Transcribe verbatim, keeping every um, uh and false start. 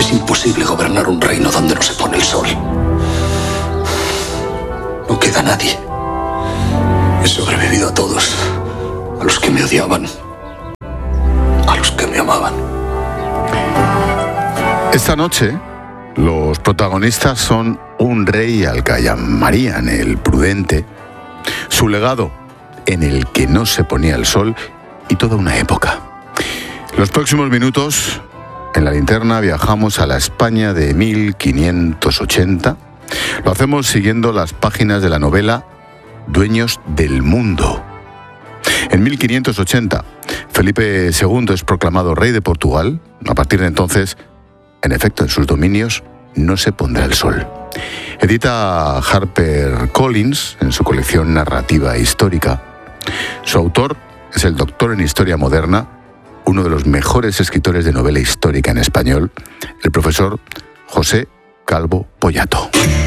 Es imposible gobernar un reino donde no se pone el sol. No queda nadie. He sobrevivido a todos. A los que me odiaban. A los que me amaban. Esta noche, los protagonistas son un rey al que llamarían el prudente, su legado en el que no se ponía el sol y toda una época. Los próximos minutos, en la linterna, viajamos a la España de mil quinientos ochenta. Lo hacemos siguiendo las páginas de la novela Dueños del Mundo. En mil quinientos ochenta, Felipe segundo es proclamado rey de Portugal. A partir de entonces, en efecto, en sus dominios no se pondrá el sol. Edita HarperCollins en su colección narrativa histórica. Su autor es el doctor en Historia Moderna, uno de los mejores escritores de novela histórica en español, el profesor José Calvo Pollato.